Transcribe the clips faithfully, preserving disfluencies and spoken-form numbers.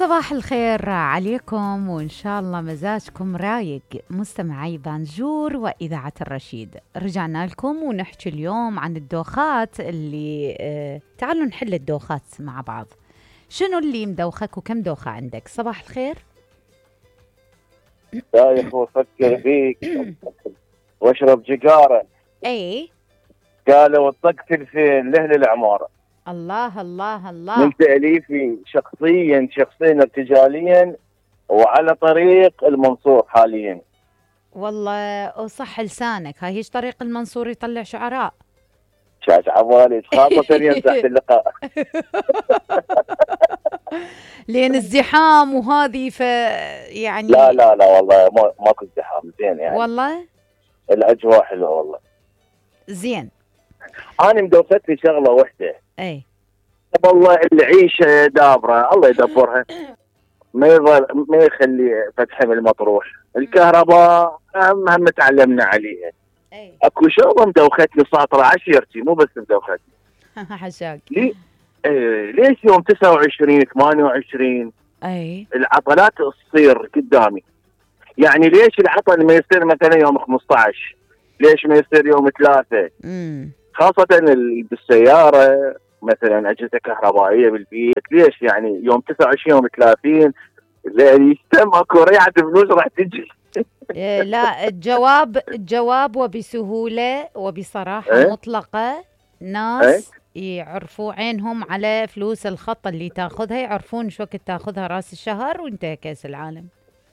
صباح الخير عليكم وإن شاء الله مزاجكم رايق مستمعي بانجور وإذاعة الرشيد. رجعنا لكم ونحكي اليوم عن الدوخات اللي اه تعالوا نحل الدوخات مع بعض. شنو اللي مدوخك وكم دوخة عندك؟ صباح الخير. دايخ وافكر فيك واشرب جقاره. اي قالوا الطق تلفين لاهل العماره. الله الله الله. من تأليفي شخصيا شخصيا ارتجاليا وعلى طريق المنصور حاليا. والله وصح لسانك، هاي هيش طريق المنصور يطلع شعراء. شاش عبالي خاصة يوم تحت اللقاء. لين الزحام وهذه ف يعني لا لا لا والله ما ماكو ازدحام زين يعني. والله الاجواء حلوه والله. زين. انا مدوخت لي شغله وحده. اي والله العيشه دابره الله يدبرها. ما يظل ما يخلي فتح من المطروح. الكهرباء هم هم تعلمنا عليها. اي اكو شغله مدوختني ساطره عشيرتي مو بس مدوختني. حشاك. لي إيه ليش يوم تسعة وعشرين ثمانية وعشرين اي العطلات تصير قدامي؟ يعني ليش العطل ما يصير مثلا يوم خمسة عشر؟ ليش ما يصير يوم ثلاثة؟ امم خاصة بالسيارة مثلا أجهزة كهربائية بالبيت، ليش يعني يوم تسعة وعشرين يوم ثلاثين يستم اكو ريعة فلوس راح تجي. إيه لا الجواب الجواب وبسهولة وبصراحة إيه؟ مطلقة. ناس يعرفوا عينهم على فلوس الخط اللي تاخذها، يعرفون شو وقت تاخذها راس الشهر وانتهى كاس العالم.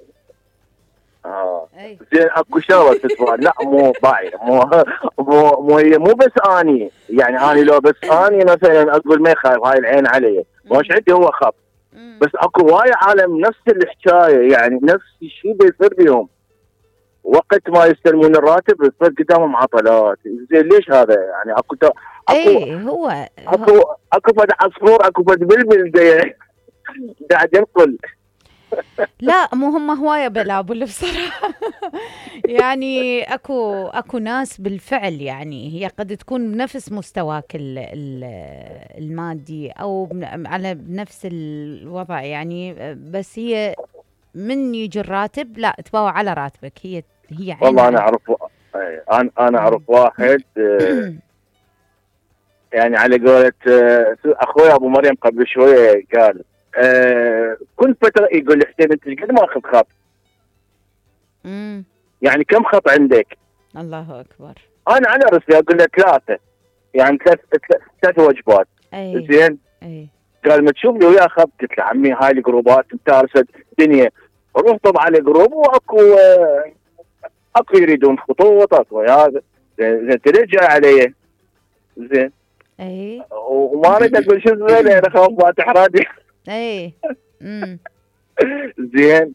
اه أي. زين اكو شغله تتفاعل. لا مو باعي مو مو مو هي مو بس اني يعني اني لو بس اني مثلا اقول ما يخالف هاي العين علي مش عندي هو خط، بس اكو وايد عالم نفس الحكايه يعني نفس الشيء بيصير بيهم وقت ما يستلمون الراتب يصير قدامهم عطلات. زين ليش هذا يعني اكو اكو ايه هو اكو اكو فد عصفور اكو فد بلبل قاعد ينقل. لا مو هم هواية بلابل بصراحة. يعني اكو اكو ناس بالفعل يعني هي قد تكون بنفس مستواك ال ال المادي او بن- على بنفس الوضع يعني، بس هي من يجي الراتب لا تباوع على راتبك. هي هي عين والله انا عين. اعرف أي، انا انا اعرف واحد آه، يعني على قولة آه، اخوي ابو مريم قبل شويه قال آه، كل فتره يقول لي حسين انت قد ما اخذ خط؟ امم يعني كم خط عندك؟ الله اكبر. انا على رسلي اقول له ثلاثه يعني ثلاث ثلاث وجبات. اي زين اي قال ما تشوف لي وياه خط؟ قلت له عمي هاي الجروبات متارسه دنيا روح طب على جروب واكو آه، اكو يريدون خطوط اكو هذا. زين زين انت ليش جاي علي؟ زين اي وما اريد اقول شو زين انا خاف ما تحرجي. اي امم زين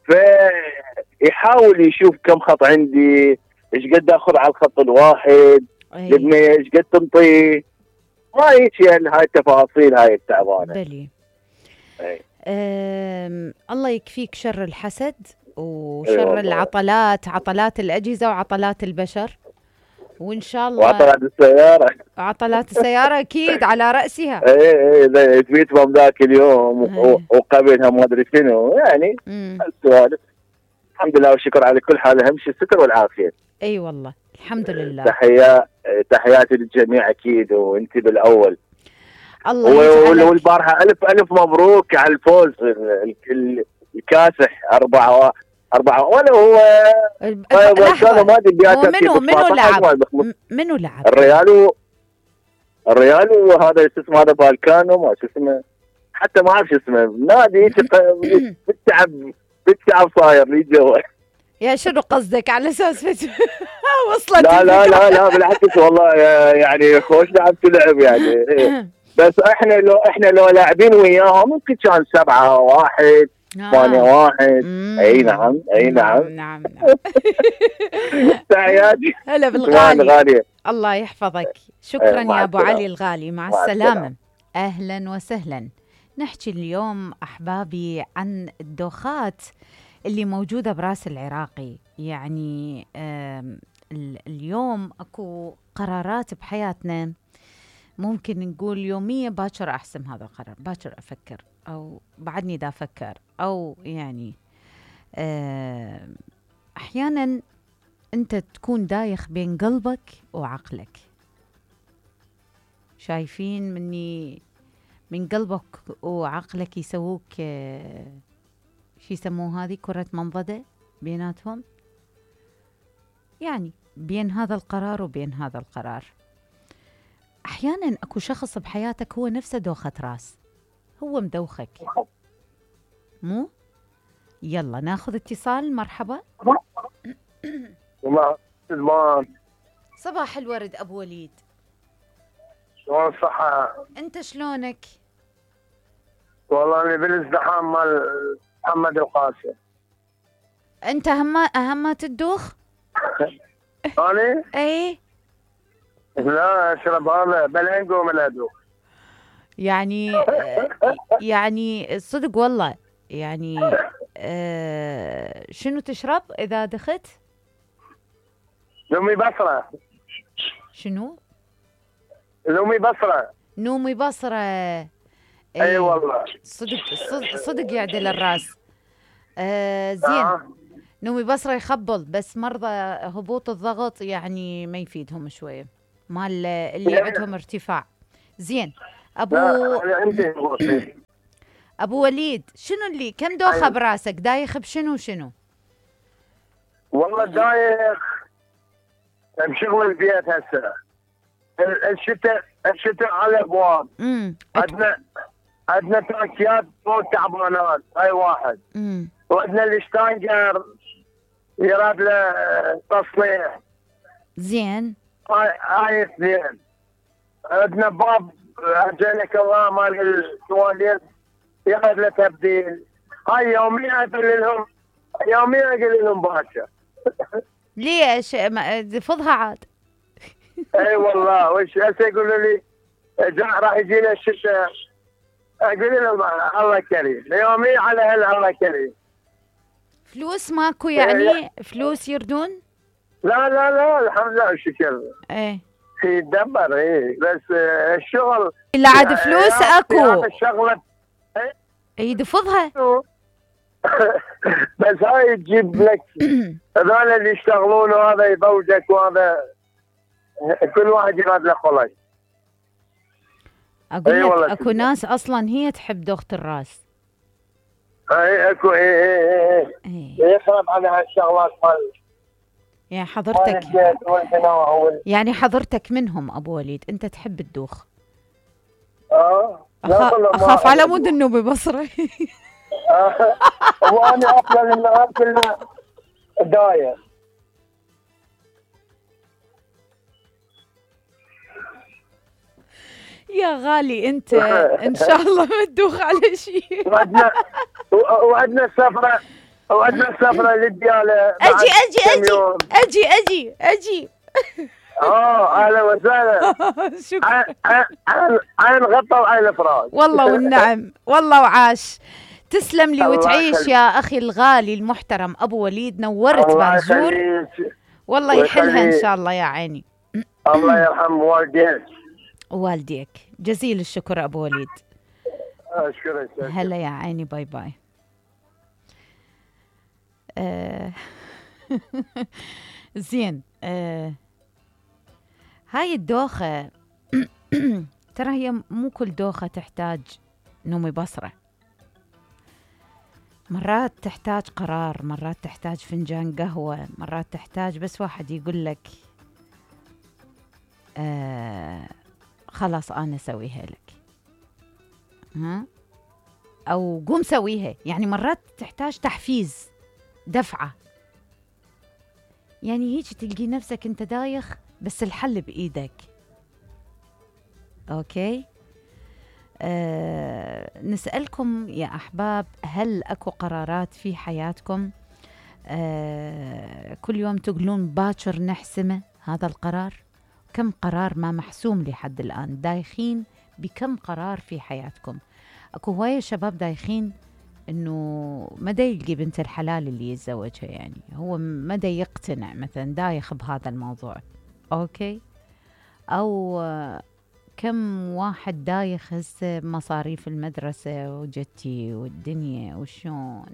فيحاول يشوف كم خط عندي، ايش قد اخذ على الخط الواحد، اي البنيه ايش قد تنطي، ما هيك يعني هاي التفاصيل هاي التعبانه. بلي. أي. أم الله يكفيك شر الحسد أي وشر والله. العطلات، عطلات الأجهزة وعطلات البشر، وإن شاء الله وعطلت السياره. عطلات السيارة أكيد على رأسها. اي اي زي تويت ذاك اليوم و- أي. وقبلها ما ادري شنو يعني امم السوالف. الحمد لله والشكر على كل حال، اهم شيء الستر والعافيه. اي والله الحمد لله. تحية تحياتي للجميع اكيد وانت بالاول. الله و- يجعلك. والبارحه الف الف مبروك على الفوز ال- ال- الكاسح أربعة أربعة ولا هو الب- طيب لحظة. كانوا ما ادري هو بياته منو منو لعب م- منو لعب الريال و- الريال وهذا شو اسمه هذا بالكانو ما شو اسمه حتى ما اعرف شو اسمه نادي بالتعب بالتعب صاير لي جوا. يا شنو قصدك على اساس فت- وصلت لا لا الفكرة. لا لا بالعكس والله يعني خوش لعب تلعب يعني إيه. بس احنا لو احنا لو لاعبين وياهم ممكن كان سبعة واحد ثمانية آه. واحد. مم. اي نعم اي نعم. نعم نعم. تحياتي هلا شكراً بالغالي. غالية. الله يحفظك. شكرا آه، مع يا ابو السلامة. علي الغالي. مع مع السلامة. السلامة. اهلا وسهلا. نحكي اليوم احبابي عن الدوخات اللي موجودة براس العراقي. يعني آم، ال- اليوم اكو قرارات بحياتنا ممكن نقول يوميا باكر أحسم هذا القرار، باكر أفكر، أو بعدني دا أفكر، أو يعني آه، أحيانا أنت تكون دايخ بين قلبك وعقلك. شايفين مني من قلبك وعقلك يسووك آه، شو يسموه هذه كرة منضدة بيناتهم، يعني بين هذا القرار وبين هذا القرار. أحيانا أكو شخص بحياتك هو نفسه دوخة راس، هو مدوخك مو. يلا ناخذ اتصال. مرحبا. صباح الورد أبو وليد، شلون الصحة؟ أنت شلونك؟ والله أنا بالازدحام مال محمد القاسم. أنت هم هم تدوخ؟ أنا؟ إيه. لا أشرب هذا بلانجو من أدوخ. يعني يعني صدق والله يعني آه شنو تشرب إذا دخت؟ نومي بصرة. شنو؟ نومي بصرة. نومي بصرة. اي أيه والله صدق صدق, صدق يعدل الراس. آه زين. آه. نومي بصرة يخبل، بس مرضى هبوط الضغط يعني ما يفيدهم شوية، مال اللي عندهم ارتفاع. زين ابو ابو وليد، شنو اللي كم دوخة أيوة. براسك دايخ بشنو شنو؟ والله دايخ بشغل البيت هسه. الشتاء الشتاء على ابواب. عندنا عندنا تراكيات مو تعبانات هاي واحد. امم وعندنا الشتانجر يراد له تصليح. زين. هاي هاي اثنين. عندنا باب عجلك الله مال التواليت يراد له تبديل. هاي يوميا اقول لهم يوميا اقول لهم باكر. ليش؟ فضها عاد. اي والله وش هسه يقولوا لي جاء راح يجينا الشتاء، اقول لهم الله كريم يوميا على هل الله كريم. فلوس ماكو يعني؟ فلوس يردون؟ لا لا لا الحمد لله والشكر. ايه يدبر ايه بس الشغل لا عاد فلوس اكو. الشغله يدفضها. بس هاي تجيب لك هذول اللي يشتغلون وهذا يضوجك وهذا كل واحد يراد له خلص. اقول لك أيه اكو ناس اصلا هي تحب دوخة الراس. اي اكو اي اي اي يخرب على هالشغلات مال يعني حضرتك يعني حضرتك منهم ابو وليد، انت تحب الدوخ. اه أخ... اخاف على مود النوبه بصره. وانا افضل النهار كله داير. يا غالي انت ان شاء الله ما تدوخ على شيء. وعدنا وعدنا السفره وعدنا السفره للدياله. اجي اجي اجي اجي اجي اجي. اه اهلا وسهلا. شكرا. عين غطى وعين فراش. والله والنعم والله وعاش. تسلم لي وتعيش يا اخي الغالي المحترم ابو وليد، نورت بازور والله يحلها ان شاء الله يا عيني. الله يرحم والديك والديك. جزيل الشكر ابو وليد. اشكرك. هلا يا عيني. باي باي. آه زين. آه هاي الدوخة ترى هي مو كل دوخة تحتاج نومي بصرة. مرات تحتاج قرار، مرات تحتاج فنجان قهوة، مرات تحتاج بس واحد يقول لك آه خلاص أنا أسويها لك، ها، أو قوم سويها. يعني مرات تحتاج تحفيز، دفعة. يعني هيك تلقي نفسك أنت دايخ بس الحل بإيدك. أوكي. أه نسألكم يا أحباب، هل أكو قرارات في حياتكم أه كل يوم تقولون باكر نحسمه هذا القرار؟ كم قرار ما محسوم لحد الآن؟ دايخين بكم قرار في حياتكم؟ أكو هواية شباب دايخين إنه مدى يلقي بنت الحلال اللي يتزوجها، يعني هو مدى يقتنع مثلا، دايخ بهذا الموضوع. أوكي. أو كم واحد دايخ هسه بمصاريف المدرسة وجتي والدنيا وشون،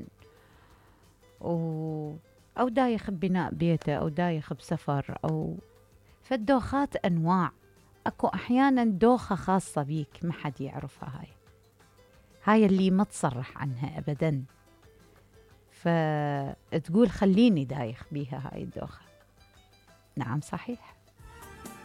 و... أو دايخ ببناء بيته أو دايخ بسفر، أو فالدوخات أنواع. أكو أحيانا دوخة خاصة بيك ما حد يعرفها، هاي هاي اللي ما تصرح عنها أبدا، فتقول خليني دايخ بيها هاي الدوخة. نعم صحيح.